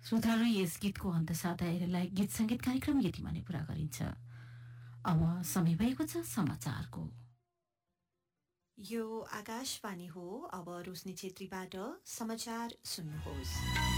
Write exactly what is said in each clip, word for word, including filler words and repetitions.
श्रोताहरू, यस गीतको अन्तसाथ आएर गीत संगीत कार्यक्रम यतिमा नै पूरा गरिन्छ। अब समय भएको छ समाचारको। यो आकाशवाणी हो। अब रोशनी छेत्रीबाट समाचार सुन्नुहोस्।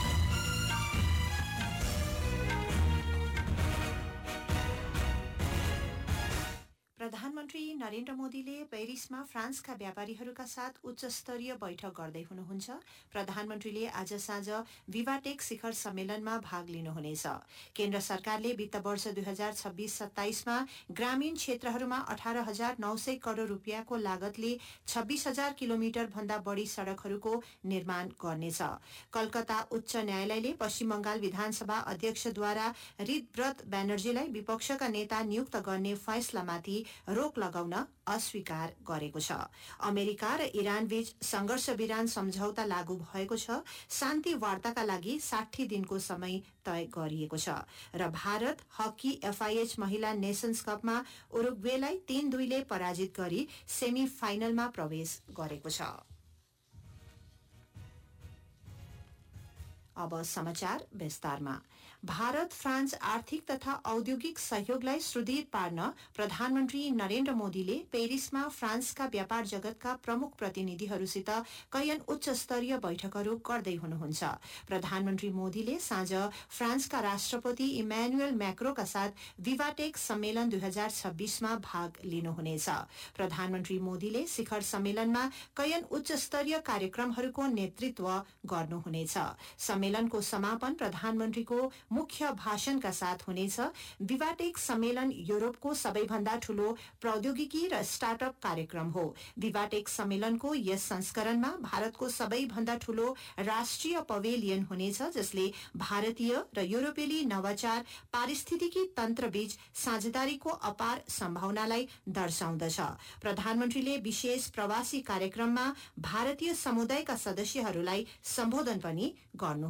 प्रधानमन्त्री नरेन्द्र मोदीले पेरिसमा फ्रान्सका व्यापारीहरूका साथ उच्च स्तरीय बैठक गर्दै हुनुहुन्छ। प्रधानमन्त्रीले आज साँझ विवाटेक शिखर सम्मेलनमा भाग लिनुहुनेछ। केन्द्र सरकारले वित्त वर्ष दुई हजार छब्बीस सत्ताइसमा ग्रामीण क्षेत्रहरूमा अठार हजार नौ सय करोड़ रूपियाँको लागतले छब्बीस हजार किलोमिटर भन्दा बढ़ी सड़कहरूको निर्माण गर्नेछ। कलकत्ता उच्च न्यायालयले पश्चिम बंगाल विधानसभा अध्यक्षद्वारा रितव्रत ब्यानर्जीलाई विपक्षका नेता नियुक्त गर्ने फैसलामाथि रोक लगाउन अस्वीकार गरेको छ। अमेरिका र इरान बीच संघर्ष विराम सम्झौता लागू भएको छ। शान्ति वार्ताका लागि साठी दिनको समय तय गरिएको छ र भारत हकी एफआईएच महिला नेशन्स कपमा उरुग्वेलाई तीन दुईले पराजित गरी सेमी फाइनलमा प्रवेश गरेको छ। अब समाचार विस्तारमा। भारत फ्रान्स आर्थिक तथा औद्योगिक सहयोगलाई सुदृढ पार्न प्रधानमन्त्री नरेन्द्र मोदीले पेरिसमा फ्रान्सका व्यापार जगतका प्रमुख प्रतिनिधिहरूसित कैयन उच्च स्तरीय बैठकहरू गर्दै हुनुहुन्छ। प्रधानमन्त्री मोदीले साँझ फ्रान्सका राष्ट्रपति इमानुएल मैक्रोका साथ विवाटेक सम्मेलन दुई हजार छब्बीसमा भाग लिनुहुनेछ। प्रधानमन्त्री मोदीले शिखर सम्मेलनमा कैयन उच्च स्तरीय कार्यक्रमहरूको नेतृत्व गर्नुहुनेछ। सम्मेलनको समापन प्रधानमन्त्रीको मुख्य भाषणका साथ हुनेछ। विवाटेक सम्मेलन युरोपको सबैभन्दा ठूलो प्रौद्योगिकी र स्टार्टअप कार्यक्रम हो। विवाटेक सम्मेलनको यस संस्करणमा भारतको सबैभन्दा ठूलो राष्ट्रिय पवेलियन हुनेछ, जसले भारतीय र युरोपेली नवाचार पारिस्थितिकी तन्त्रबीच साझेदारीको अपार सम्भावनालाई दर्शाउँदछ। प्रधानमन्त्रीले विशेष प्रवासी कार्यक्रममा भारतीय समुदायका सदस्यहरूलाई सम्बोधन पनि गर्नुहुनेछ।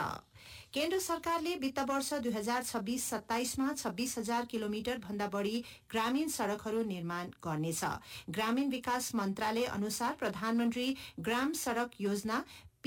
केन्द्र सरकारले वित्त वर्ष दुई हजार छब्बीस सत्ताइसमा छब्बीस हजार किलोमिटर भन्दा बढ़ी ग्रामीण सड़कहरू निर्माण गर्नेछ। ग्रामीण विकास मन्त्रालय अनुसार प्रधानमन्त्री ग्राम सड़क योजना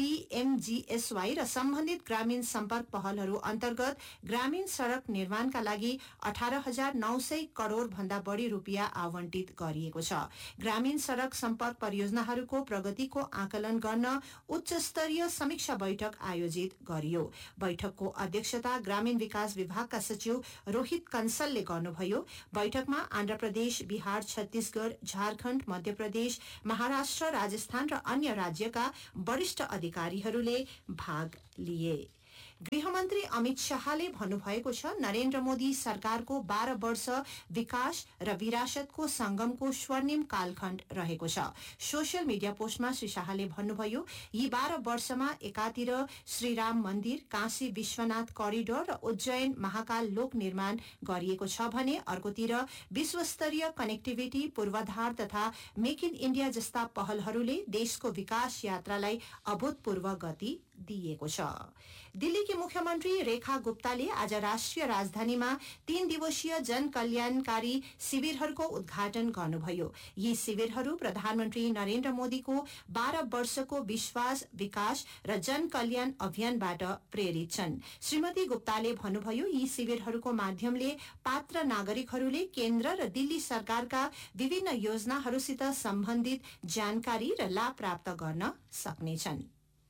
पीएमजीएसवाई र सम्बन्धित ग्रामीण सम्पर्क पहलहरू अन्तर्गत ग्रामीण सड़क निर्माणका लागि अठार हजार नौ सय करोड़ भन्दा बढ़ी रूपियाँ आवंटित गरिएको छ। ग्रामीण सड़क सम्पर्क परियोजनाहरूको प्रगतिको आकलन गर्न उच्च स्तरीय समीक्षा बैठक आयोजित गरियो। बैठकको अध्यक्षता ग्रामीण विकास विभागका सचिव रोहित कंसलले गर्नुभयो। बैठकमा आन्ध्र प्रदेश, बिहार, छत्तीसगढ़, झारखण्ड, मध्य प्रदेश, महाराष्ट्र, राजस्थान र अन्य राज्यका वरिष्ठ अधिकारीहरूले भाग लिए। गृहमन्त्री अमित शाहले भन्नुभएको छ, नरेन्द्र मोदी सरकारको बाह्र वर्ष विकास र विरासतको संगमको स्वर्णिम कालखण्ड रहेको छ। सोशल मिडिया पोस्टमा श्री शाहले भन्नुभयो, यी बाह्र वर्षमा एकातिर श्रीराम मन्दिर, काशी विश्वनाथ करिडोर र उज्जैन महाकाल लोक निर्माण गरिएको छ भने अर्कोतिर विश्वस्तरीय कनेक्टिभिटी पूर्वाधार तथा मेक इन इण्डिया जस्ता पहलहरूले देशको विकास यात्रालाई अभूतपूर्व गति दिएको छ। दिल्लीकी मुख्यमन्त्री रेखा गुप्ताले आज राष्ट्रिय राजधानीमा तीन दिवसीय जन कल्याणकारी शिविरहरूको उद्घाटन गर्नुभयो। यी शिविरहरू प्रधानमन्त्री नरेन्द्र मोदीको बाह्र वर्षको विश्वास, विकास र जन कल्याण अभियानबाट प्रेरित छन्। श्रीमती गुप्ताले भन्नुभयो, यी शिविरहरूको माध्यमले पात्र नागरिकहरूले केन्द्र र दिल्ली सरकारका विभिन्न योजनाहरूसित सम्बन्धित जानकारी र लाभ प्राप्त गर्न सक्नेछन्।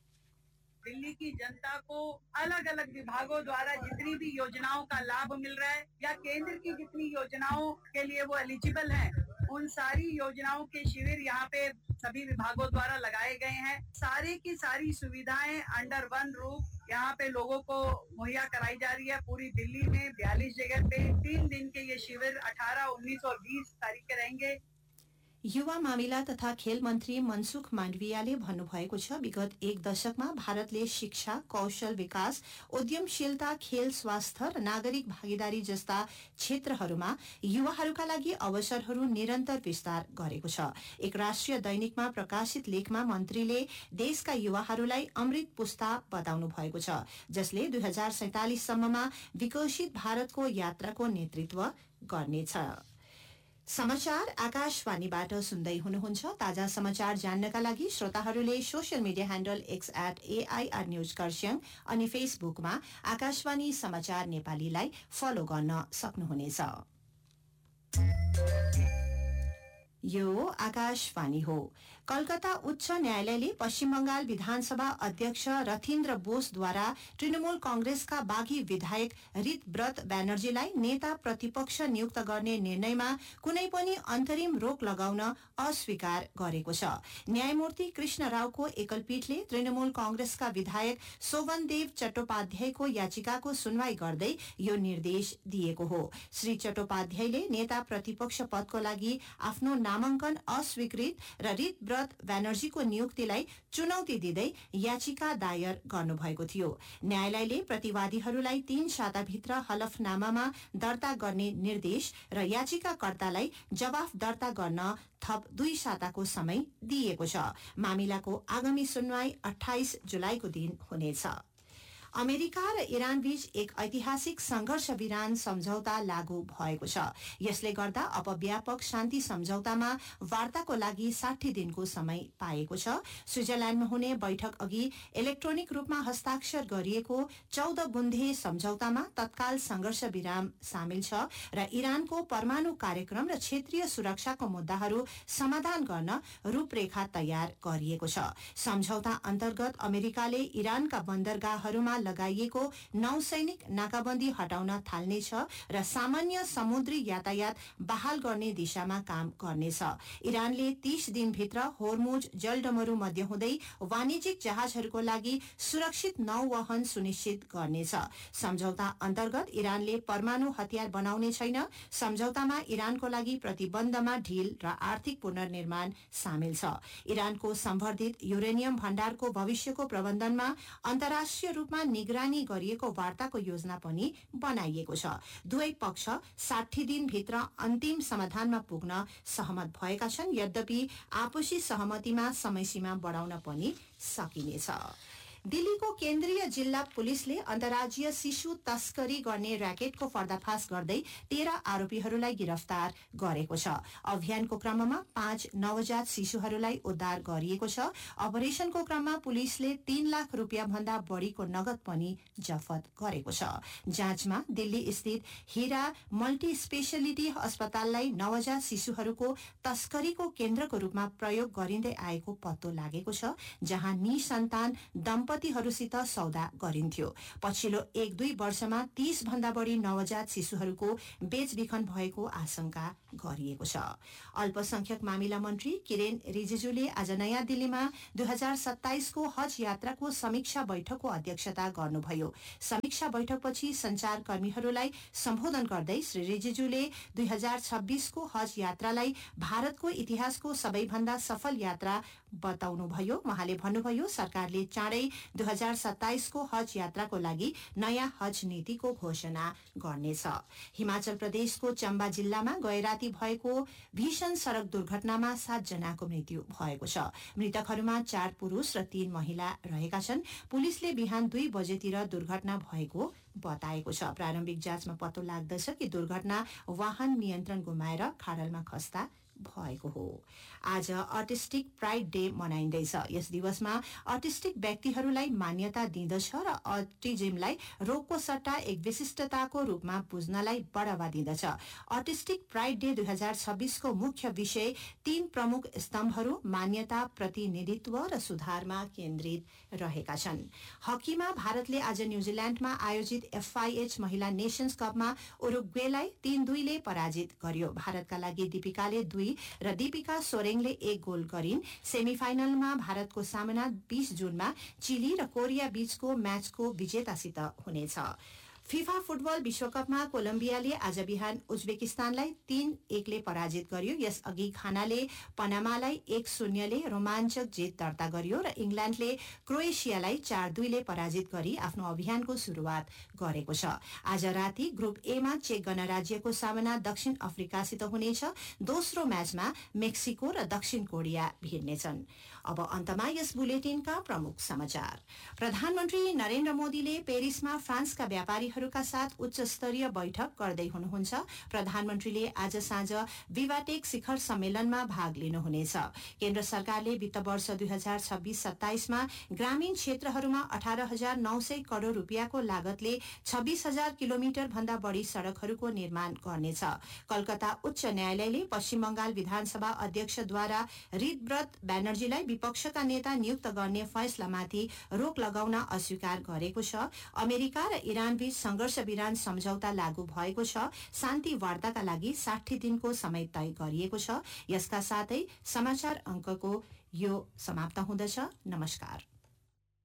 दिल्ली की जनता को अलग अलग विभागों द्वारा जितनी भी योजनाओं का लाभ मिल रहा है या केंद्र की जितनी योजनाओं के लिए वो एलिजिबल हैं, उन सारी योजनाओं के शिविर यहाँ पे सभी विभागों द्वारा लगाए गए हैं। सारी की सारी सुविधाएं अंडर वन रूफ यहाँ पे लोगों को मुहैया कराई जा रही है। पूरी दिल्ली में बयालीस जगह पे तीन दिन के ये शिविर अठारह, उन्नीस और बीस तारीख के रहेंगे। युवा मामिला तथा खेल मन्त्री मनसुख माण्डवियाले भन्नुभएको छ, विगत एक दशकमा भारतले शिक्षा, कौशल विकास, उद्यमशीलता, खेल, स्वास्थ्य र नागरिक भागीदारी जस्ता क्षेत्रहरूमा युवाहरूका लागि अवसरहरू निरन्तर विस्तार गरेको छ। एक राष्ट्रिय दैनिकमा प्रकाशित लेखमा मन्त्रीले देशका युवाहरूलाई अमृत पुस्ता बताउनु भएको छ, जसले दुई हजार सैंतालीस सम्ममा विकसित भारतको यात्राको नेतृत्व गर्नेछ। समाचार आकाशवाणीबाट सुन्दै हुनुहुन्छ। ताजा समाचार जान्नका लागि श्रोताहरूले social media handle x at AIR news Kurseong अनि फेसबुकमा आकाशवाणी समाचार नेपालीलाई फलो गर्न सक्नुहुनेछ। यो आकाशवाणी हो। कलकत्ता उच्च न्यायालयले पश्चिम बंगाल विधानसभा अध्यक्ष रथीन्द्र बोसद्वारा तृणमूल कांग्रेसका बागी विधायक ऋतव्रत ब्यानर्जीलाई नेता प्रतिपक्ष नियुक्त गर्ने निर्णयमा कुनै पनि अन्तरिम रोक लगाउन अस्वीकार गरेको छ। न्यायमूर्ति कृष्ण रावको एकलपीठले तृणमूल कांग्रेसका विधायक शोभनदेव चट्टोपाध्यायको याचिकाको सुनवाई गर्दै यो निर्देश दिएको हो। श्री चट्टोपाध्यायले नेता प्रतिपक्ष पदको लागि आफ्नो नामाङ्कन अस्वीकृत र ऋतव्रत ब्यानर्जीको नियुक्तिलाई चुनौती दिँदै याचिका दायर गर्नुभएको थियो। न्यायालयले प्रतिवादीहरूलाई तीन साताभित्र हलफनामामा दर्ता गर्ने निर्देश र याचिकाकर्तालाई जवाफ दर्ता गर्न थप दुई साताको समय दिएको छ। मामिलाको आगामी सुनवाई अठाइस जुलाईको दिन हुनेछ। अमेरिका र इरान बीच एक ऐतिहासिक संघर्ष विराम सम्झौता लागू भएको छ। यसले गर्दा अब व्यापक शान्ति सम्झौतामा वार्ताको लागि साठी दिनको समय पाएको छ। स्विजरल्याण्डमा हुने बैठक अघि इलेक्ट्रोनिक रूपमा हस्ताक्षर गरिएको चौध बुन्दे सम्झौतामा तत्काल संघर्ष विराम सामेल छ र इरानको परमाणु कार्यक्रम र क्षेत्रीय सुरक्षाको मुद्दाहरू समाधान गर्न रूपरेखा तयार गरिएको छ। सम्झौता अन्तर्गत अमेरिकाले इरानका बन्दरगाहहरूमा लगाइएको नौसैनिक नाकाबन्दी हटाउन थाल्नेछ र सामान्य समुद्री यातायात बहाल गर्ने दिशामा काम गर्नेछ। इरानले तीस दिनभित्र होर्मुज जलडमरू मध्य हुँदै वाणिज्यिक जहाजहरूको लागि सुरक्षित नौवहन सुनिश्चित गर्नेछ। सम्झौता अन्तर्गत इरानले परमाणु हतियार बनाउने छैन। सम्झौतामा इरानको लागि प्रतिबन्धमा ढिल र आर्थिक पुनर्निर्माण सामेल छ। इरानको सम्वर्धित युरेनियम भण्डारको भविष्यको प्रबन्धनमा अन्तर्राष्ट्रिय रूपमा निगरानी गरिएको वार्ताको योजना पनि बनाइएको छ। दुवै पक्ष साठी दिनभित्र अन्तिम समाधानमा पुग्न सहमत भएका छन्। यद्यपि आपसी सहमतिमा समयसीमा बढाउन पनि सकिनेछ। दिल्लीको केन्द्रीय जिल्ला पुलिसले अन्तर्राज्यीय शिशु तस्करी गर्ने र्याकेटको पर्दाफाश गर्दै तेह्र आरोपीहरूलाई गिरफ्तार गरेको छ। अभियानको क्रममा पाँच नवजात शिशुहरूलाई उद्धार गरिएको छ। अपरेशनको क्रममा पुलिसले तीन लाख रुपियाँ भन्दा बढ़ीको नगद पनि जफत गरेको छ। जाँचमा दिल्ली स्थित हीरा मल्टी स्पेशलिटी अस्पताललाई नवजात शिशुहरूको तस्करीको केन्द्रको रूपमा प्रयोग गरिँदै आएको पत्तो लागेको छ, जहाँ निसन्तान दम्पतिहरूसित सौदा गरिन्थ्यो। पछिल्लो एक दुई वर्षमा तीस भन्दा बढ़ी नवजात शिशुहरूको बेचबिखन भएको आशंका गरिएको छ। अल्पसंख्यक मामिला मन्त्री किरेन रिजिजुले आज नयाँ दिल्लीमा दुई हजार सत्ताइसको हज यात्राको समीक्षा बैठकको अध्यक्षता गर्नुभयो। समीक्षा बैठकपछि संचारकर्मीहरूलाई सम्बोधन गर्दै श्री रिजिजुले दुई हजार छब्बीसको हज यात्रालाई भारतको इतिहासको सबैभन्दा सफल यात्रा बताउनुभयो। उहाँले भन्नुभयो, सरकारले चाँडै दुई हजार सत्ताइसको हज यात्राको लागि नयाँ हज नीतिको घोषणा गर्नेछ। हिमाचल प्रदेशको चम्बा जिल्लामा गएराती भएको भीषण सड़क दुर्घटनामा सात जनाको मृत्यु भएको छ। मृतकहरूमा चार पुरूष र तीन महिला रहेका छन्। पुलिसले बिहान दुई बजेतिर दुर्घटना भएको बताएको छ। प्रारम्भिक जाँचमा पत्तो लाग्दछ कि दुर्घटना वाहन नियन्त्रण गुमाएर खाडलमा खस्दा भएको हो। आज अर्टिस्टिक प्राइड डे मनाइँदैछ। यस दिवसमा अर्टिस्टिक व्यक्तिहरूलाई मान्यता दिँदछ र अटिज्मलाई रोगको सट्टा एक विशिष्टताको रूपमा बुझ्नलाई बढ़ावा दिँदछ। अर्टिस्टिक प्राइड डे दुई हजार छब्बीसको मुख्य विषय तीन प्रमुख स्तम्भहरू मान्यता, प्रतिनिधित्व र सुधारमा केन्द्रित रहेका छन्। हकीमा भारतले आज न्यूजील्याण्डमा आयोजित एफआईएच महिला नेशन्स कपमा उरुग्वेलाई तीन दुईले पराजित गर्यो। भारतका लागि दीपिकाले दुई र दीपिका सोरेङले एक गोल गरिन्। सेमिफाइनलमा भारतको सामना बीस जुनमा चिली र कोरिया बीचको म्याचको विजेतासित हुनेछ। फिफा फुटबल विश्वकपमा कोलम्बियाले आज बिहान उज्बेकिस्तानलाई तीन एकले पराजित गर्यो। यसअघि घानाले पनामालाई एक शून्यले रोमाञ्चक जित दर्ता गर्यो र इङ्ल्याण्डले क्रोएसियालाई चार दुईले पराजित गरी आफ्नो अभियानको शुरूआत गरेको छ। आज राति ग्रुप एमा चेक गणराज्यको सामना दक्षिण अफ्रिकासित हुनेछ। दोस्रो म्याचमा मेक्सिको र दक्षिण कोरिया भिड्नेछन्। अब अन्तमा यस बुलेटिनका प्रमुख समाचार। प्रधानमन्त्री नरेन्द्र मोदीले पेरिसमा फ्रान्सका व्यापारीहरू अधिकारीहरूका साथ उच्च स्तरीय बैठक गर्दै हुनुहुन्छ। प्रधानमन्त्रीले आज साँझ विवाटेक शिखर सम्मेलनमा भाग लिनुहुनेछ। केन्द्र सरकारले वित्त वर्ष दुई हजार छब्बीस सत्ताइसमा ग्रामीण क्षेत्रहरूमा अठार हजार नौ सय करोड़ रूपियाँको लागतले छब्बीस हजार किलोमिटर भन्दा बढ़ी सड़कहरूको निर्माण गर्नेछ। कलकत्ता उच्च न्यायालयले पश्चिम बंगाल विधानसभा अध्यक्षद्वारा रितव्रत ब्यानर्जीलाई विपक्षका नेता नियुक्त गर्ने फैसलामाथि रोक लगाउन अस्वीकार गरेको छ। अमेरिका र इरान बीच संघर्ष विराम सम्झौता लागू भएको छ। शान्ति वार्ताका लागि साठी दिनको समय तय गरिएको छ। यसका साथै समाचार अङ्कको यो समाप्त हुँदछ। नमस्कार।